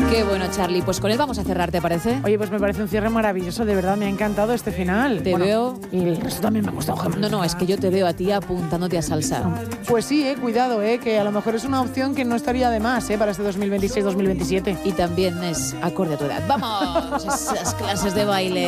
Qué bueno, Charlie. Pues con él vamos a cerrar, ¿te parece? Oye, pues me parece un cierre maravilloso, de verdad, me ha encantado este final. Te veo... Y el resto también me ha gustado. No, es que yo te veo a ti apuntándote a salsa. Pues sí, cuidado, que a lo mejor es una opción que no estaría de más, para este 2026-2027. Y también es acorde a tu edad. ¡Vamos! Esas clases de baile.